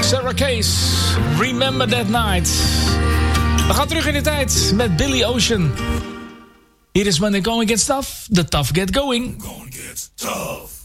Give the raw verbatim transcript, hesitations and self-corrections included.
Sarah Case, Remember That Night. We gaan terug in de tijd met Billy Ocean. Hier is When They Gonna Get Tough, The Tough Get Going. Gonna get tough.